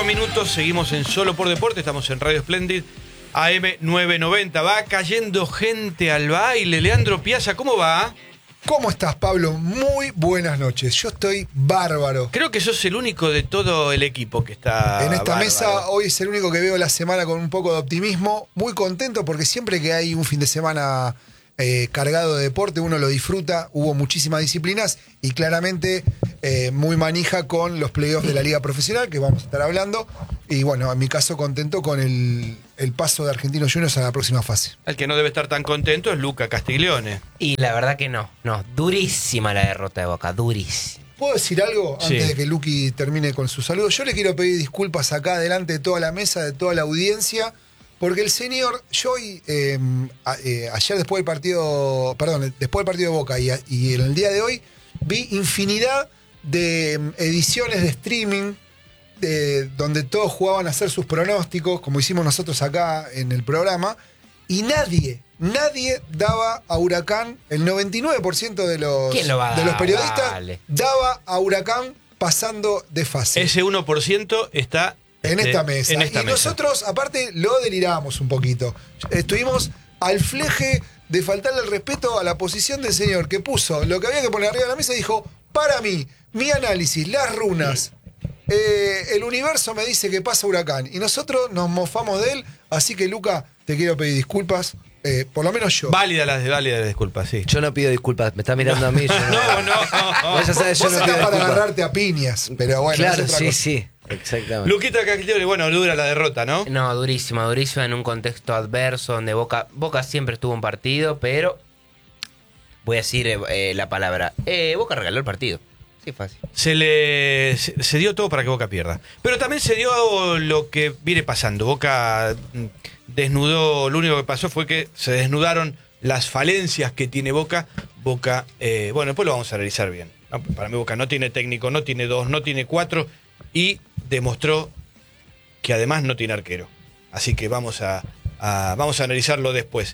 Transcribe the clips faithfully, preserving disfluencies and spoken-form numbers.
minutos, seguimos en Solo por Deporte, estamos en Radio Splendid, A M novecientos noventa. Va cayendo gente al baile. Leandro Piazza, ¿cómo va? ¿Cómo estás, Pablo? Muy buenas noches. Yo estoy bárbaro. Creo que sos el único de todo el equipo que está en esta bárbaro. mesa. Hoy es el único que veo la semana con un poco de optimismo. Muy contento porque siempre que hay un fin de semana eh, cargado de deporte, uno lo disfruta. Hubo muchísimas disciplinas y claramente eh, muy manija con los playoffs de la Liga Profesional, que vamos a estar hablando. Y bueno, en mi caso contento con el, el paso de Argentinos Juniors a la próxima fase. El que no debe estar tan contento es Luca Castiglione. Y la verdad que no, no, durísima la derrota de Boca, durísima. ¿Puedo decir algo Sí. antes de que Luqui termine con su saludo? Yo le quiero pedir disculpas acá delante de toda la mesa, de toda la audiencia, porque el señor, yo hoy, eh, a, eh, ayer después del partido, perdón, después del partido de Boca y, a, y en el día de hoy, vi infinidad de eh, ediciones de streaming de, donde todos jugaban a hacer sus pronósticos, como hicimos nosotros acá en el programa, y nadie, nadie daba a Huracán, el noventa y nueve por ciento de los, ¿Quién lo va a de los dar? periodistas Dale. daba a Huracán pasando de fase. Ese uno por ciento está En este, esta mesa. en esta y mesa. nosotros, aparte, lo deliramos un poquito. Estuvimos al fleje de faltarle el respeto a la posición del señor que puso lo que había que poner arriba de la mesa y dijo, para mí, mi análisis, las runas, eh, el universo me dice que pasa Huracán. Y nosotros nos mofamos de él, así que, Luca, te quiero pedir disculpas, eh, por lo menos yo. Válida las válida las disculpas, sí. Yo no pido disculpas, me está mirando a mí. Yo no, No, no. Vos ya sabes, yo Vos no estás pido para disculpas. agarrarte a piñas, pero bueno, Claro, es otra sí, cosa. sí, exactamente. Luquita Castiglione, bueno, dura la derrota, ¿no? No, durísima, durísima en un contexto adverso donde Boca, Boca siempre estuvo en partido, pero voy a decir eh, la palabra, eh, Boca regaló el partido. Sí, fácil. Se le se, se dio todo para que Boca pierda. Pero también se dio lo que viene pasando. Boca mm, desnudó, lo único que pasó fue que se desnudaron las falencias que tiene Boca. Boca, eh, bueno, después lo vamos a analizar bien, ¿no? Para mí Boca no tiene técnico, no tiene dos, no tiene cuatro y demostró que además no tiene arquero. Así que vamos a, a vamos a analizarlo después.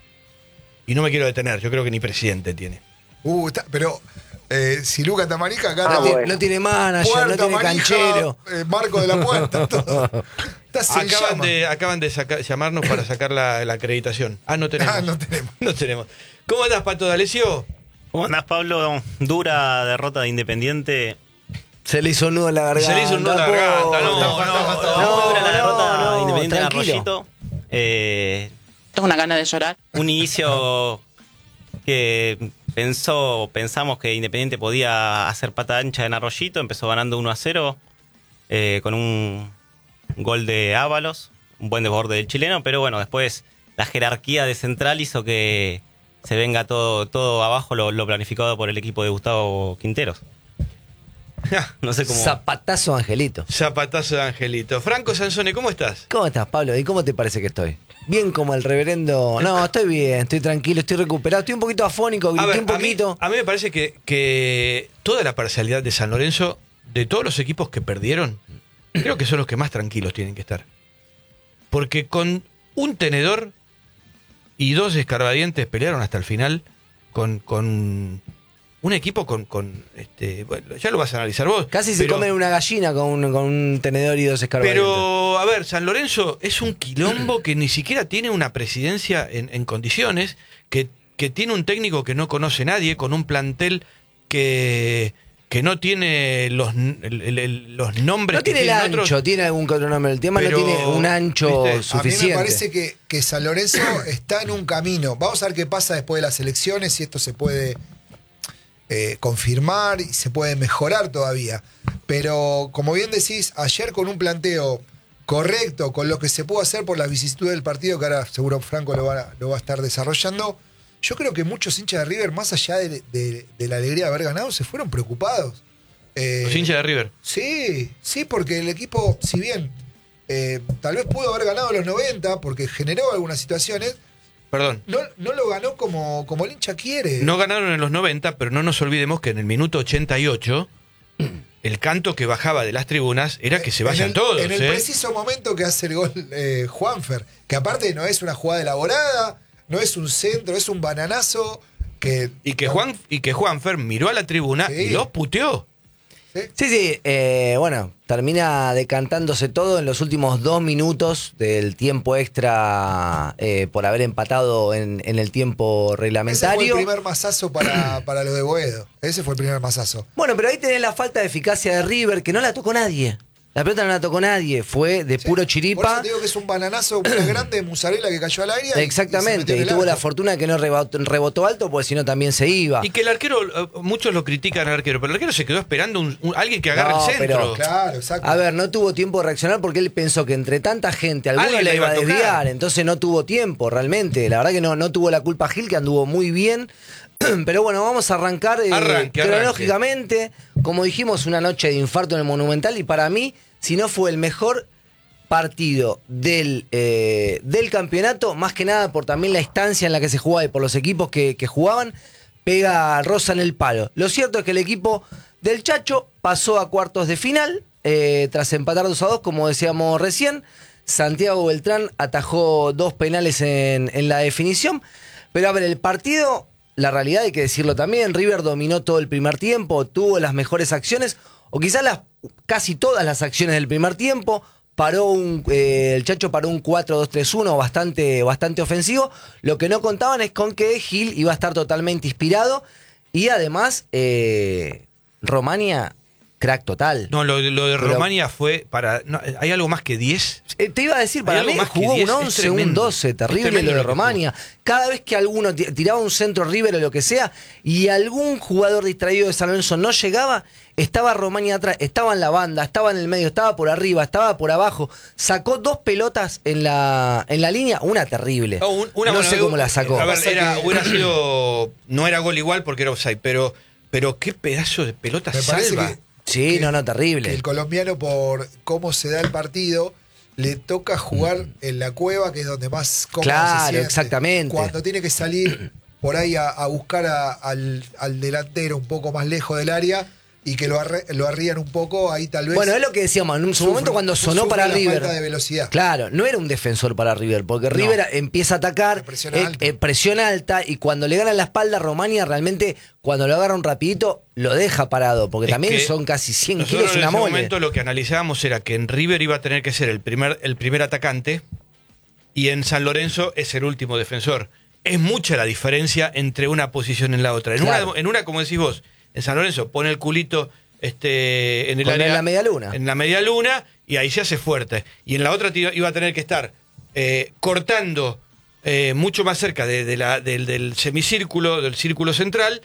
Y no me quiero detener, yo creo que ni presidente tiene. Uh, está- pero eh, si Luca Tamarica acá No, no tiene, no tiene manager, no puerta, tiene manija, canchero. eh, marco de la puerta, todo. Está sin Acaban llama. de, acaban de sacar- llamarnos para sacar la, la acreditación. Ah, no tenemos. Ah, no tenemos. No tenemos. ¿Cómo estás, Pato D'Alessio? ¿Cómo andás, Pablo? Dura derrota de Independiente. Se le hizo un nudo en la garganta. Se le hizo un nudo en la garganta, pobre. no, no, no, Muy dura la derrota no, de Independiente en tranquilo. Arroyito. Eh, Tengo una gana de llorar. un inicio que pensó, pensamos que Independiente podía hacer pata ancha en Arroyito. Empezó ganando uno a cero eh, con un gol de Ábalos, un buen desborde del chileno, pero bueno, después la jerarquía de Central hizo que se venga todo, todo abajo lo, lo planificado por el equipo de Gustavo Quinteros. No sé cómo... Zapatazo, Angelito. Zapatazo de Angelito. Franco Sansone, ¿cómo estás? ¿Cómo estás, Pablo? ¿Y cómo te parece que estoy? Bien como el reverendo... No, estoy bien, estoy tranquilo, estoy recuperado. Estoy un poquito afónico, A grité ver, un a mí, poquito. a mí me parece que, que toda la parcialidad de San Lorenzo, de todos los equipos que perdieron, creo que son los que más tranquilos tienen que estar. Porque con un tenedor y dos escarbadientes pelearon hasta el final con, con un equipo con... con este, bueno, ya lo vas a analizar vos. Casi se pero- comen una gallina con un, con un tenedor y dos escarbadientes. Pero, a ver, San Lorenzo es un quilombo que ni siquiera tiene una presidencia en, en condiciones, que, que tiene un técnico que no conoce nadie, con un plantel que, que no tiene los, el- el- el- los nombres No que tiene el tienen ancho, otros. tiene algún que otro nombre. El tema Pero, no tiene un ancho ¿viste? A mí suficiente. me parece que, que San Lorenzo está en un camino. Vamos a ver qué pasa después de las elecciones, si esto se puede eh, confirmar y se puede mejorar todavía. Pero, como bien decís, ayer con un planteo correcto, con lo que se pudo hacer por las vicisitudes del partido, que ahora seguro Franco lo va, lo va a estar desarrollando, yo creo que muchos hinchas de River, más allá de, de- de la alegría de haber ganado, se fueron preocupados. Eh, Los hinchas de River. Sí, sí, porque el equipo, si bien eh, tal vez pudo haber ganado los noventa, porque generó algunas situaciones, Perdón. no, no lo ganó como, como el hincha quiere. No ganaron en los noventa, pero no nos olvidemos que en el minuto ochenta y ocho el canto que bajaba de las tribunas era que se vayan en el, todos. En el ¿eh? preciso momento que hace el gol eh, Juanfer, que aparte no es una jugada elaborada, no es un centro, es un bananazo que... Y que Juan y que Juanfer miró a la tribuna Sí. y los puteó. ¿Sí? Sí, sí, eh, bueno, termina decantándose todo en los últimos dos minutos del tiempo extra eh, por haber empatado en, en el tiempo Ese fue reglamentario. el primer masazo para, para los de Boedo. Ese fue el primer masazo. Bueno, pero ahí tenés la falta de eficacia de River, que no la tocó nadie. La pelota no la tocó nadie, fue de Sí. puro Por eso chiripa. te digo que es un bananazo muy grande de mozzarella que cayó al aire. y- Exactamente, y, se y, metió en el tuvo la arco. fortuna de que no rebotó, rebotó alto, porque si no también se iba. Y que el arquero, eh, muchos lo critican al arquero, pero el arquero se quedó esperando un, un- alguien que agarre No, el centro. pero- Claro, exacto. A ver, no tuvo tiempo de reaccionar porque él pensó que entre tanta gente alguno Alguien le la iba a iba a tocar. desviar, entonces no tuvo tiempo realmente. La verdad que no, no tuvo la culpa Gil, que anduvo muy bien. Pero bueno, vamos a arrancar eh, Arranque, cronológicamente. Como dijimos, una noche de infarto en el Monumental y para mí, si no fue el mejor partido del, eh, del campeonato, más que nada por también la instancia en la que se jugaba y por los equipos que, que jugaban, pega rosa en el palo. Lo cierto es que el equipo del Chacho pasó a cuartos de final, eh, tras empatar dos a dos, como decíamos recién. Santiago Beltrán atajó dos penales en, en la definición. Pero a ver, el partido, la realidad hay que decirlo también, River dominó todo el primer tiempo, tuvo las mejores acciones, o quizás las, casi todas las acciones del primer tiempo. Paró un, eh, el Chacho paró un cuatro dos tres uno bastante, bastante ofensivo. Lo que no contaban es con que Gil iba a estar totalmente inspirado. Y además, eh, Romania, crack total. No, lo, lo de Pero- Romania fue para. No, ¿hay algo más que diez? Eh, te iba a decir, Hay para algo mí más que jugó diez, un es once, un tremendo. doce, Es terrible tremendo lo de lo que Romania. Cada vez que alguno ti- tiraba un centro River o lo que sea, y algún jugador distraído de San Lorenzo no llegaba, estaba Romania atrás, estaba en la banda, estaba en el medio, estaba por arriba, estaba por abajo. Sacó dos pelotas en la, en la línea, una terrible. No, un- una, no bueno, sé cómo la sacó. A ver, Pasa era, que- hubiera sido. No era gol igual porque era offside, pero, pero qué pedazo de pelota Me parece salva. que, Sí, que- no, no, que terrible. el colombiano, por cómo se da el partido, le toca jugar en la cueva, que es donde más cómodo Claro, se siente. exactamente. Cuando tiene que salir por ahí a, a buscar a- al, al delantero un poco más lejos del área y que lo, arre- lo arrían un poco, ahí tal vez. Bueno, es lo que decíamos, en un su sufre- momento cuando sonó sufre para la River. falta de velocidad. Claro, no era un defensor para River, porque No. River empieza a atacar, Presión eh, alta. eh, presión alta, y cuando le gana la espalda a Romania, realmente, cuando lo agarra un rapidito, lo deja parado, porque Es también que son casi cien Nosotros kilos en una ese mole. momento lo que analizábamos era que en River iba a tener que ser el primer, el primer atacante y en San Lorenzo es el último defensor. Es mucha la diferencia entre una posición en la otra. En, Claro. una, en una, como decís vos, en San Lorenzo pone el culito este, en el Con área. en la media luna. En la media luna y ahí se hace fuerte. Y en la otra te- iba a tener que estar eh, cortando eh, mucho más cerca de, de la, del, del semicírculo, del círculo central,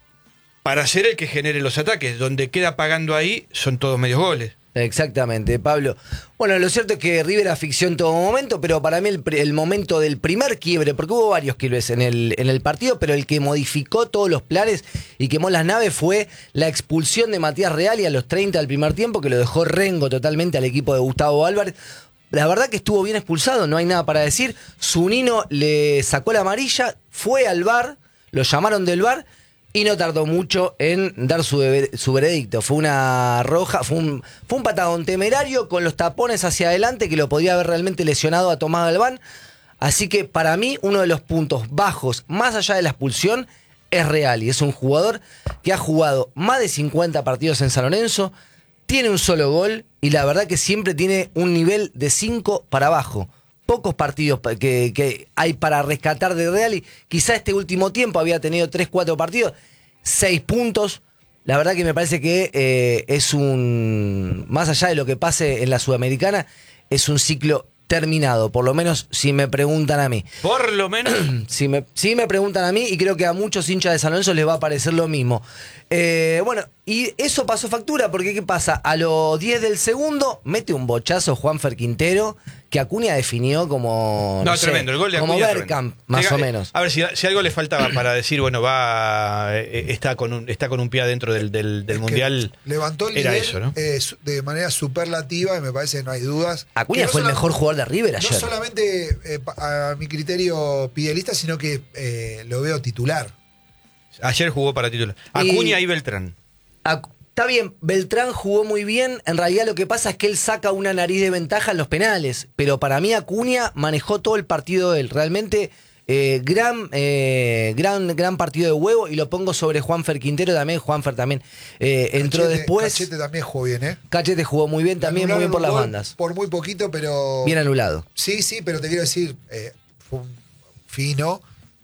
para ser el que genere los ataques. Donde queda pagando ahí son todos medios goles. Exactamente, Pablo. Bueno, lo cierto es que River asfixió en todo momento, pero para mí el, pri- el momento del primer quiebre, porque hubo varios quiebres en el, en el partido, pero el que modificó todos los planes y quemó las naves fue la expulsión de Matías Reali a los treinta del primer tiempo, que lo dejó rengo totalmente al equipo de Gustavo Álvarez. La verdad que estuvo bien expulsado, no hay nada para decir. Zunino le sacó la amarilla, fue al V A R, lo llamaron del V A R y no tardó mucho en dar su, debe- su veredicto. Fue una roja, fue un, fue un patadón temerario con los tapones hacia adelante que lo podía haber realmente lesionado a Tomás Galván. Así que para mí uno de los puntos bajos, más allá de la expulsión, es Real. Y es un jugador que ha jugado más de cincuenta partidos en San Lorenzo, tiene un solo gol y la verdad que siempre tiene un nivel de cinco para abajo. Pocos partidos pa- que, que hay para rescatar de Real y quizá este último tiempo había tenido tres cuatro partidos, seis puntos. La verdad que me parece que eh, es un, más allá de lo que pase en la Sudamericana, es un ciclo terminado, por lo menos si me preguntan a mí. Por lo menos. Si me, si me preguntan a mí, y creo que a muchos hinchas de San Lorenzo les va a parecer lo mismo. Eh, bueno, y eso pasó factura, porque ¿qué pasa? A los diez del segundo, mete un bochazo Juanfer Quintero, que Acuña definió como. No, sé, tremendo, el gol de como Acuña. Bergkamp, tremendo. más Llega- o menos. A ver, si, si algo le faltaba para decir, bueno, va. eh, está, con un, está con un pie adentro del, del, del Es que Mundial. levantó el era nivel eso, ¿no? eh, su- de manera superlativa y me parece que no hay dudas. Acuña Que no fue el sola- mejor jugador de River No ayer. solamente eh, pa- a mi criterio pidelista, sino que eh, lo veo titular. Ayer jugó para titular. Y- Acuña y Beltrán. Acu- Está bien, Beltrán jugó muy bien. En realidad lo que pasa es que él saca una nariz de ventaja en los penales. Pero para mí Acuña manejó todo el partido él. Realmente Eh, gran, eh, gran, gran partido de huevo y lo pongo sobre Juanfer Quintero también. Juanfer también eh, entró Cachete- después. Cachete también jugó bien, ¿eh? Cachete jugó muy bien, también muy bien por las Anularon un gol bandas. Por muy poquito, pero. Bien anulado. Sí, sí, pero te quiero decir, eh, fue un fino,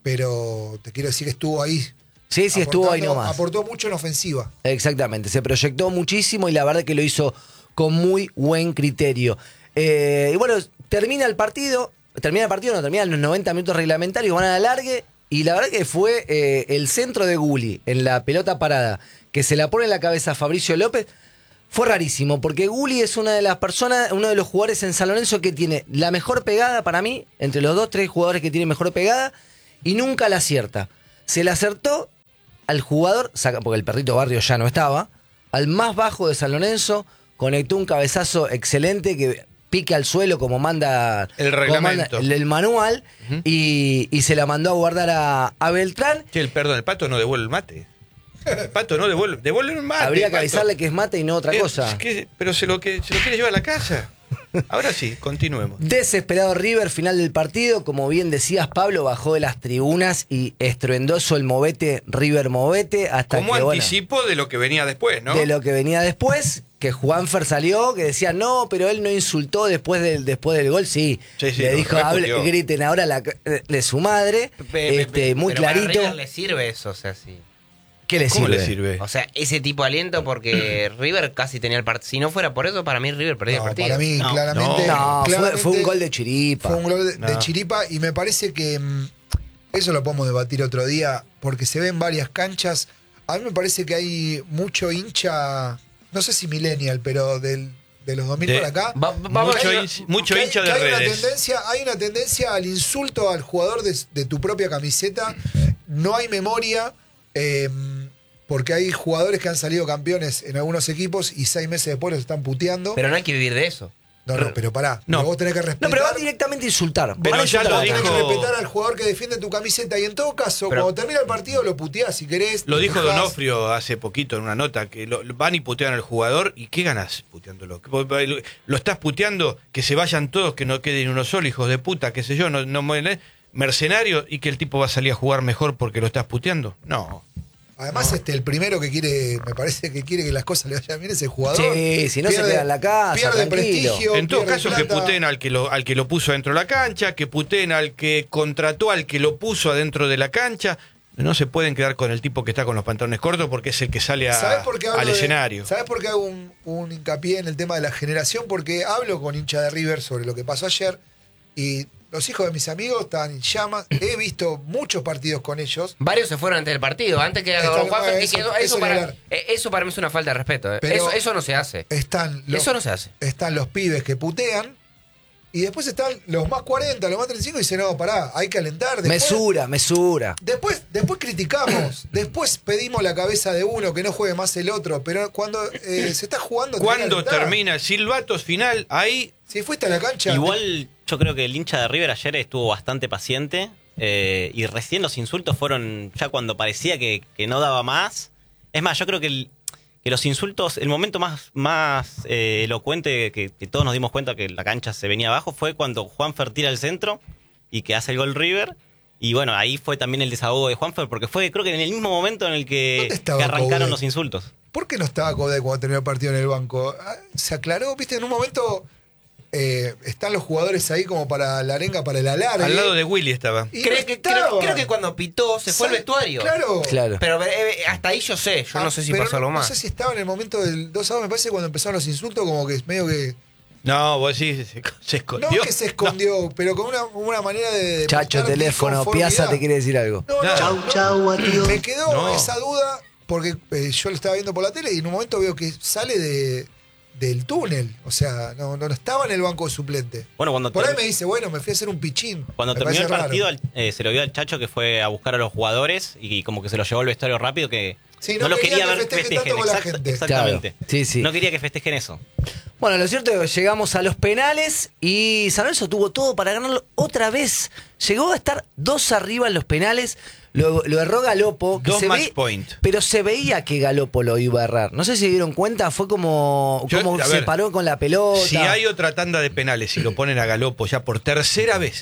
pero te quiero decir que estuvo ahí. Sí, sí, estuvo ahí aportando- nomás. Aportó mucho en ofensiva. Exactamente, se proyectó muchísimo y la verdad que lo hizo con muy buen criterio. Eh, y bueno, termina el partido, termina el partido, no, terminan los noventa minutos reglamentarios, van a la largue y la verdad que fue eh, el centro de Gulli en la pelota parada, que se la pone en la cabeza a Fabricio López, fue rarísimo, porque Gulli es una de las personas, uno de los jugadores en San Lorenzo que tiene la mejor pegada para mí, entre los dos, tres jugadores que tienen mejor pegada, y nunca la acierta. Se la acertó al jugador, saca- porque el perrito Barrio ya no estaba, al más bajo de San Lorenzo, conectó un cabezazo excelente que pica al suelo como manda El como reglamento. manda el, el manual, Ujú. y, y se la mandó a guardar a, a Beltrán. Che, el, perdón, el Pato no devuelve el mate. El Pato no devuelve, devuelve un mate. Habría que Pato. avisarle que es mate y no otra Eh, cosa. es que- pero se lo, que, se lo quiere llevar a la casa. Ahora sí, continuemos. Desesperado River, final del partido. Como bien decías, Pablo bajó de las tribunas y estruendoso el movete, River movete, hasta Como que, bueno, anticipo de lo que venía después, ¿no? de lo que venía después, que Juanfer salió, que decía, no, pero él no insultó después del, después del gol. Sí, Sí, sí, le lo dijo, hable- repudió. griten ahora la, de su madre, Pe- pe- este, pe- muy pero para clarito. River le sirve eso, o sea, sí. ¿Qué le ¿Cómo sirve? le sirve? O sea, ese tipo de aliento porque River casi tenía el partido. Si no fuera por eso, para mí River perdía No, el partido. para mí, No, claramente. No, fue, claramente fue un gol de chiripa. Fue un gol de, de No. chiripa y me parece que mm, eso lo podemos debatir otro día porque se ven varias canchas. A mí me parece que hay mucho hincha, no sé si millennial, pero del, de los dos mil De- para acá. Va- va- vamos mucho a- hincha- mucho que hay- hincha que de hay una redes. tendencia, hay una tendencia al insulto al jugador de, de tu propia camiseta. No hay memoria. eh, porque hay jugadores que han salido campeones en algunos equipos y seis meses después los están puteando. Pero no hay que vivir de eso. no, no, pero pará. No. No. Vos tenés que No, respetar. pero va directamente a insultar. Pero Van a ya insultar lo a la Tenés dijo- que respetar al jugador que defiende tu camiseta y en todo caso, Pero- cuando termina el partido lo puteás si querés. Lo te dijo enojás. Donofrio hace poquito en una nota, que lo, van y putean al jugador, ¿y qué ganas puteándolo? Que- Lo estás puteando, que se vayan todos, que no queden uno solo, hijos de puta, qué sé yo, no, no mueren, mercenario, y que el tipo va a salir a jugar mejor porque lo estás puteando. No. Además, este, el primero que quiere, me parece que quiere que las cosas le vayan bien es el jugador. Sí, si no se queda en la casa, Pierde tranquilo. prestigio. En todo pierde caso, que plata. puteen al que, lo, al que lo puso adentro de la cancha, que puteen al que contrató al que lo puso adentro de la cancha. No se pueden quedar con el tipo que está con los pantalones cortos porque es el que sale a- ¿Sabés por qué hablo al de- escenario. ¿Sabés por qué hago un, un hincapié en el tema de la generación? Porque hablo con hincha de River sobre lo que pasó ayer y los hijos de mis amigos estaban en llamas. He visto muchos partidos con ellos. Varios se fueron antes del partido. Antes que Está- Don Juanfer, eh, que eso- eso, eso eso ni para, hablar. eh, eso para mí es una falta de respeto. eh. Pero- Eso, eso no se hace. Están los, Eso no se hace. están los pibes que putean y después están los más cuarenta, los más treinta y cinco y dicen, no, pará, hay que alentar. Después, Mesura, mesura. Después, después criticamos, después pedimos la cabeza de uno que no juegue más el otro, pero cuando eh, se está jugando... tenés que Cuando alentar. termina el silbato final, ahí Si fuiste a la cancha... Igual yo creo que el hincha de River ayer estuvo bastante paciente eh, y recién los insultos fueron ya cuando parecía que, que no daba más. Es más, yo creo que, el- que los insultos, el momento más, más eh, elocuente que, que todos nos dimos cuenta que la cancha se venía abajo fue cuando Juanfer tira el centro y que hace el gol River. Y bueno, ahí fue también el desahogo de Juanfer porque fue creo que en el mismo momento en el que, ¿Dónde estaba que arrancaron Coudet? los insultos. ¿Por qué no estaba Coudet cuando terminó el partido en el banco? Ah, Se aclaró, viste, en un momento eh, están los jugadores ahí como para la arenga, para el alargue. al lado de Willy estaba. Y Creo no que, creo, estaba. creo que cuando pitó se fue al ¿Sabe? vestuario. Claro. Claro. Pero eh, hasta ahí yo sé. Yo Ah, no sé si pero pasó no, algo más. No sé si estaba en el momento del dos a dos, me parece cuando empezaron los insultos, como que es medio que. No, vos decís, se, se No escondió. que se escondió, pero con una, una manera de. de Chacho, mostrar teléfono, disconformidad. Piazza te quiere decir algo. No, no. Chau, chau, adiós. Me quedó No. esa duda porque eh, yo lo estaba viendo por la tele y en un momento veo que sale de, del túnel. O sea, no, no estaba en el banco de suplente. Bueno, cuando Por ahí ter- me dice, bueno, me fui a hacer un pichín. Cuando Me terminó el parece partido, raro. al- eh, se lo vio al Chacho que fue a buscar a los jugadores y como que se lo llevó al vestuario rápido que Sí, no, no lo quería quería que ver festejen festejen. tanto con la exact- gente. Exactamente. Claro, sí, sí. No quería que festejen eso. Bueno, lo cierto es que llegamos a los penales y San Lorenzo tuvo todo para ganarlo otra vez. Llegó a estar dos arriba en los penales. Lo, lo erró Galopo. que Dos se match ve- point. Pero se veía que Galopo lo iba a errar. No sé si se dieron cuenta, fue como, Yo- como a se ver, paró con la pelota. Si hay otra tanda de penales y lo ponen a Galopo ya por tercera vez,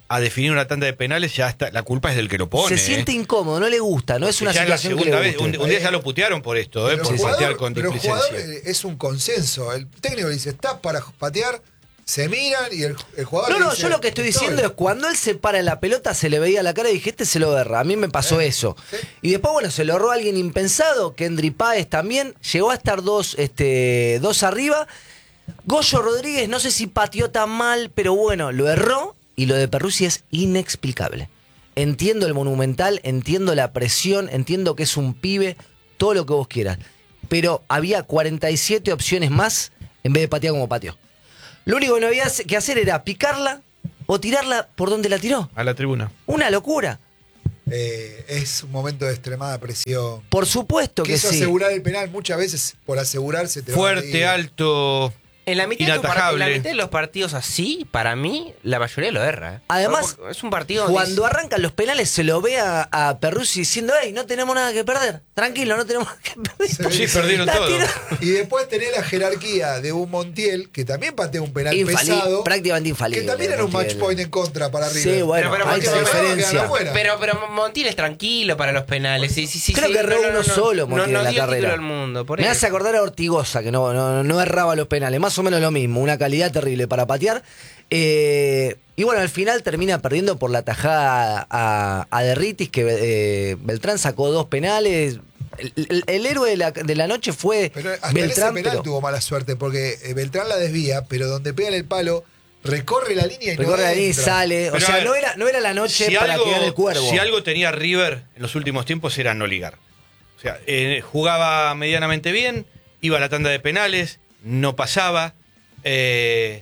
a definir una tanda de penales, ya está, la culpa es del que lo pone. Se siente ¿eh? incómodo, no le gusta, no es una Ya es la situación que segunda le vez, guste. un, un día ya lo putearon por esto, ¿eh? Pero por el jugador- patear con pero el displicencia. jugador eh, es un consenso. El técnico le dice, ¿estás para patear? Se miran y el, el jugador No, le no, dice, yo lo que estoy diciendo "Estoy". es cuando él se para en la pelota se le veía la cara y dije, este se lo erra. A mí me pasó Eh, eso. sí. Y después, bueno, se lo erró alguien impensado, Kendry Páez también. Llegó a estar dos, este, dos arriba. Goyo Rodríguez, no sé si pateó tan mal, pero bueno, lo erró. Y lo de Perruzzi es inexplicable. Entiendo el Monumental, entiendo la presión, entiendo que es un pibe, todo lo que vos quieras. Pero había cuarenta y siete opciones más en vez de patear como pateó. Lo único que no había que hacer era picarla o tirarla por donde la tiró. A la tribuna. Una locura. Eh, es un momento de extremada presión. Por supuesto que Quiso sí. asegurar el penal muchas veces por asegurarse. Te va a Fuerte, pedir. alto. En la, mitad de tu par- en Inatajable. la mitad de los partidos así, para mí, la mayoría lo erra. ¿eh? Además, No, es un partido donde Cuando es- arrancan los penales se lo ve a, a Perruzzi diciendo, hey, no tenemos nada que perder. Tranquilo, no tenemos nada que perder. Sí, perdieron La todo. tiró. Y después tenés la jerarquía de un Montiel que también patea un penal Infali- pesado. prácticamente infalible, Que también era un match Montiel. point en contra para River. Sí, bueno, Pero- pero hay esa Montiel- diferencia. quedaron afuera. Pero, pero Montiel es tranquilo para los penales. Sí, sí, sí, Creo sí. que erró uno solo no, Montiel no en la dio título carrera. al mundo. Por Me eso. hace acordar a Ortigosa, que no, no, no erraba los penales. Más o menos lo mismo, una calidad terrible para patear. Eh, y bueno, al final termina perdiendo por la tajada a, a Derritis, que eh, Beltrán sacó dos penales. El, el- el héroe de la, de la noche fue Pero hasta Beltrán. en ese penal pero- tuvo mala suerte porque eh, Beltrán la desvía, pero donde pega el palo, recorre la línea y Recorre no ahí, entra. sale. O Pero, a sea, ver, no era, no era la noche Si para algo, que gane el Cuervo. si algo tenía River en los últimos tiempos era no ligar. O sea, eh, jugaba medianamente bien, iba a la tanda de penales, no pasaba. Eh,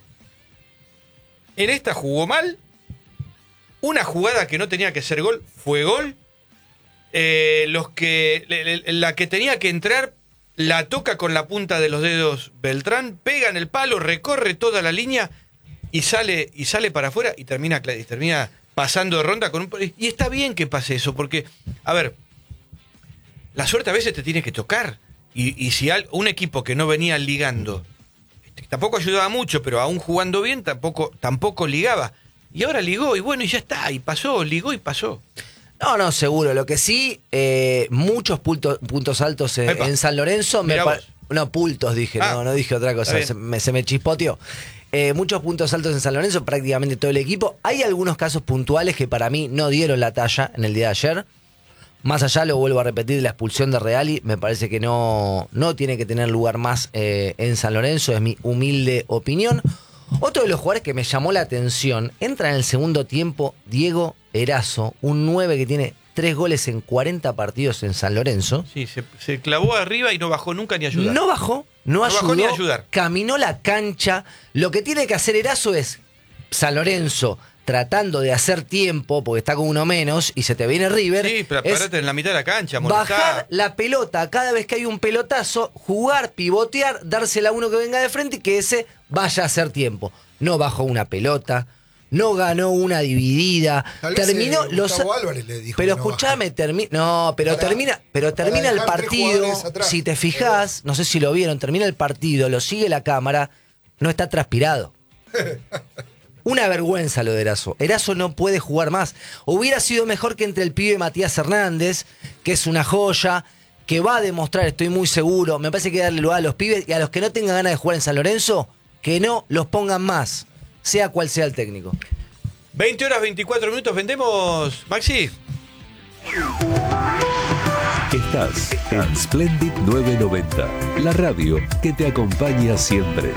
en esta jugó mal. Una jugada que no tenía que ser gol fue gol. Eh, los que le- le- la que tenía que entrar la toca con la punta de los dedos Beltrán, pega en el palo, recorre toda la línea y sale y sale para afuera y termina cla- y termina pasando de ronda con un y está bien que pase eso porque a ver, la suerte a veces te tiene que tocar y, y si al- un equipo que no venía ligando este, tampoco ayudaba mucho, pero aún jugando bien tampoco tampoco ligaba y ahora ligó y bueno y ya está y pasó, ligó y pasó. No, no, seguro. Lo que sí, eh, muchos puntos, puntos altos en, Epa. en San Lorenzo. Me Mirá pa- vos. no, pultos dije, Ah, no, no dije otra está cosa. bien. Se me, se me chispoteó. Eh, muchos puntos altos en San Lorenzo, prácticamente todo el equipo. Hay algunos casos puntuales que para mí no dieron la talla en el día de ayer. Más allá, lo vuelvo a repetir, de la expulsión de Reali, me parece que no, no tiene que tener lugar más eh, en San Lorenzo, es mi humilde opinión. Otro de los jugadores que me llamó la atención, entra en el segundo tiempo Diego Erazo, un nueve que tiene tres goles en cuarenta partidos en San Lorenzo. Sí, se, se clavó arriba y no bajó nunca ni a ayudar. No bajó, no, No ayudó, bajó ni a ayudar. caminó la cancha. Lo que tiene que hacer Erazo es San Lorenzo tratando de hacer tiempo, porque está con uno menos y se te viene River. Sí, pero es parate en la mitad de la cancha, molestá. bajar la pelota cada vez que hay un pelotazo, jugar, pivotear, dársela a uno que venga de frente y que ese vaya a hacer tiempo. No bajó una pelota, no ganó una dividida, Tal vez, terminó eh, los Gustavo Álvarez le dijo pero que no escúchame, termina no, pero Para- termina, pero para termina el dejar tres partido, jugadores atrás. si te fijas, no sé si lo vieron, termina el partido, lo sigue la cámara, no está transpirado. Una vergüenza lo de Erazo. Erazo no puede jugar más. Hubiera sido mejor que entre el pibe Matías Hernández, que es una joya, que va a demostrar, estoy muy seguro. Me parece que hay que darle lugar a los pibes y a los que no tengan ganas de jugar en San Lorenzo, que no los pongan más, sea cual sea el técnico. veinte horas veinticuatro minutos, vendemos, Maxi. Estás en Splendid novecientos noventa, la radio que te acompaña siempre.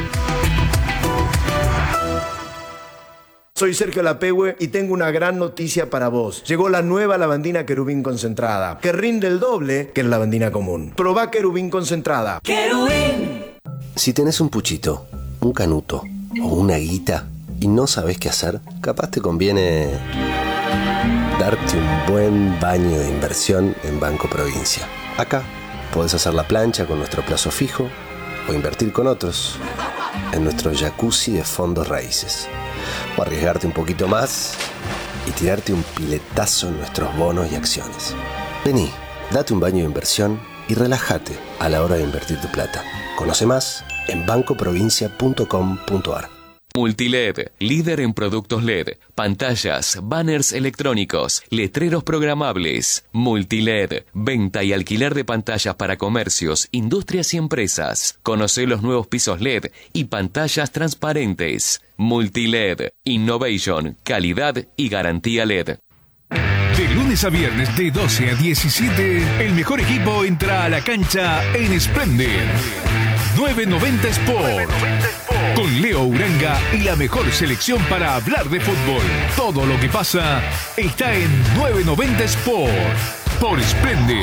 Soy Sergio Lapehue y tengo una gran noticia para vos. Llegó la nueva lavandina Querubín concentrada, que rinde el doble que la lavandina común. Probá Querubín concentrada. Si tenés un puchito, un canuto o una guita y no sabés qué hacer, capaz te conviene darte un buen baño de inversión en Banco Provincia. Acá podés hacer la plancha con nuestro plazo fijo o invertir con otros en nuestro jacuzzi de fondos raíces. O arriesgarte un poquito más y tirarte un piletazo en nuestros bonos y acciones. Vení, date un baño de inversión y relájate a la hora de invertir tu plata. Conoce más en banco provincia punto com punto ar. Multiled, líder en productos L E D, pantallas, banners electrónicos, letreros programables. Multiled, venta y alquiler de pantallas para comercios, industrias y empresas. Conoce los nuevos pisos L E D y pantallas transparentes. Multiled, innovation, calidad y garantía L E D. De lunes a viernes de doce a diecisiete, el mejor equipo entra a la cancha en Splendid. nueve noventa Sport. Con Leo Uranga y la mejor selección para hablar de fútbol. Todo lo que pasa está en nueve noventa Sport. Por Splendid.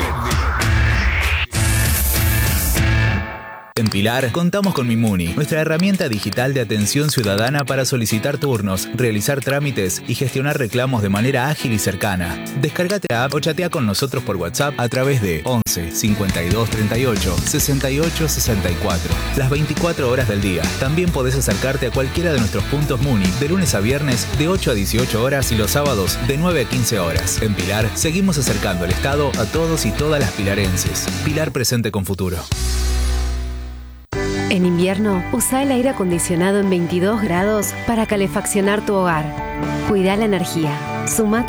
En Pilar contamos con Mimuni, nuestra herramienta digital de atención ciudadana para solicitar turnos, realizar trámites y gestionar reclamos de manera ágil y cercana. Descárgate la app o chatea con nosotros por WhatsApp a través de once cincuenta y dos treinta y ocho sesenta y ocho sesenta y cuatro. Las veinticuatro horas del día. También podés acercarte a cualquiera de nuestros puntos Muni de lunes a viernes de ocho a dieciocho horas y los sábados de nueve a quince horas. En Pilar seguimos acercando el Estado a todos y todas las pilarenses. Pilar presente con futuro. En invierno, usa el aire acondicionado en veintidós grados para calefaccionar tu hogar. Cuida la energía. Sumate